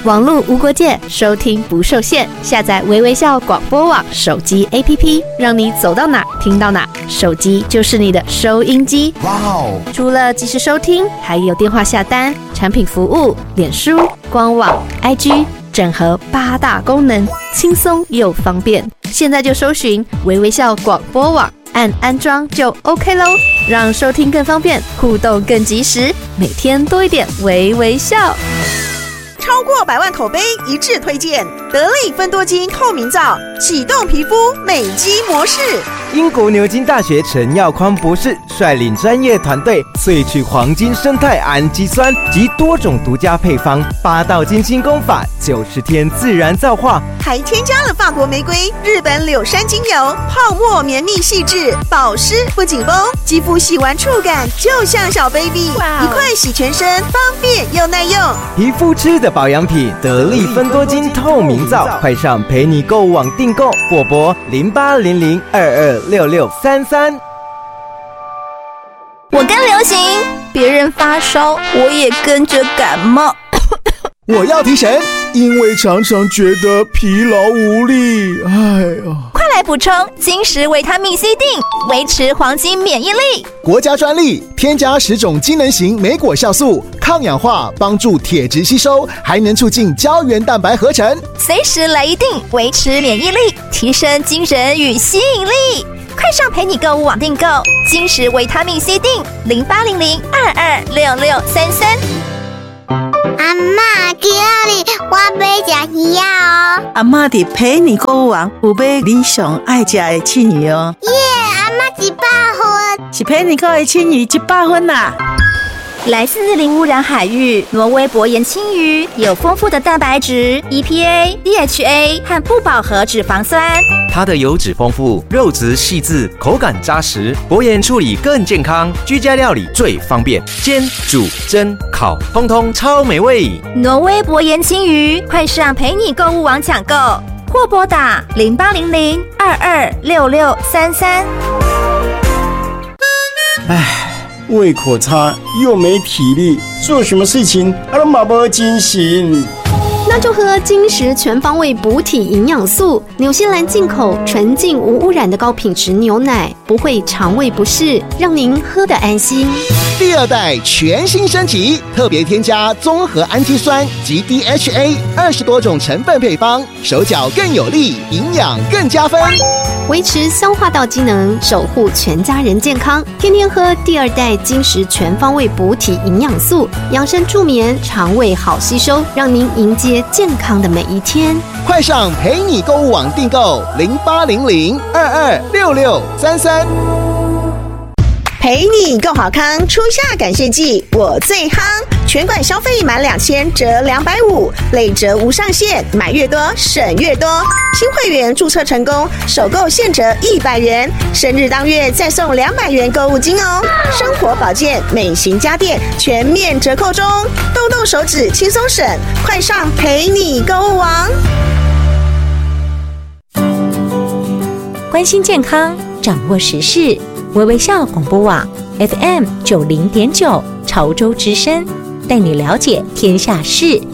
网络无国界，收听不受限。下载微微笑广播网手机 APP， 让你走到哪听到哪，手机就是你的收音机。哇哦！除了即时收听，还有电话下单、产品服务、脸书、官网、IG， 整合8大功能，轻松又方便。现在就搜寻微微笑广播网，按安装就 OK 咯，让收听更方便，互动更及时，每天多一点微微笑。 超过100万口碑一致推荐，得力芬多精透明皂，启动皮肤美肌模式。 英国牛津大学陈耀匡博士率领专业团队萃取黄金生态氨基酸及多种独家配方，8道精心工法，90天自然皂化， 还添加了法国玫瑰、日本柳杉精油，泡沫绵密细致，保湿不紧绷，肌肤洗完触感就像小 baby， 一块洗全身，方便又耐用。 皮肤吃的保养品，得力芬多精透明皂，快上陪你购物网订购，或拨0800226633。 我跟流行，别人发烧，我也跟着感冒。 我要提神，因为常常觉得疲劳无力。 快来补充金石维他命 C 锭，维持黄金免疫力。 国家专利，添加10种机能型莓果酵素，抗氧化，帮助铁质吸收，还能促进胶原蛋白合成。 随时来一锭，维持免疫力，提升精神与吸引力。快上陪你购物网订购金石维他命 C 锭，0800226633。 阿嬷，今日我要吃鱼哦。 阿嬷伫陪你购物网有买你上爱吃的青鱼哦。 耶，阿嬷100分， 是陪你购的青鱼100分啦。 来自零污染海域，挪威薄盐青鱼有丰富的蛋白质、EPA、DHA 和不饱和脂肪酸。 它的油脂丰富，肉质细致，口感扎实，薄盐处理更健康，居家料理最方便，煎、煮、蒸、烤，通通超美味。 挪威薄盐青鱼，快上陪你购物网抢购，或拨打0800226633。 胃口差又没体力，做什么事情都没精神。 那就喝金石全方位补体营养素，纽西兰进口纯净无污染的高品质牛奶，不会肠胃不适，让您喝得安心。 第2代全新升级，特别添加综合氨基酸及 DHA 20多种成分配方，手脚更有力，营养更加分， 维持消化道机能，守护全家人健康。天天喝第2代金石全方位补体营养素，养生助眠，肠胃好吸收，让您迎接健康的每一天。 快上陪你购物网订购0800226633。 陪你够好康，初夏感谢季我最夯，全馆消费满2000折250，累折无上限，买越多省越多。新会员注册成功，首购现折100元，生日当月再送200元购物金哦。生活保健、美型家电全面折扣中，动动手指轻松省，快上陪你购物网。 关心健康，掌握时事。微微笑广播网 FM90.9 潮州之声，带你了解天下事。